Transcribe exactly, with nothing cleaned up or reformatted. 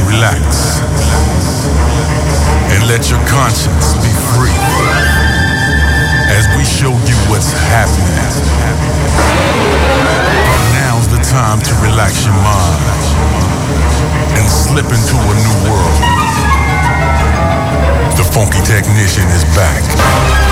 relax and let your conscience be free as we show you what's happening. Now's the time to relax your mind and slip into a new world. The Funky Technician is back.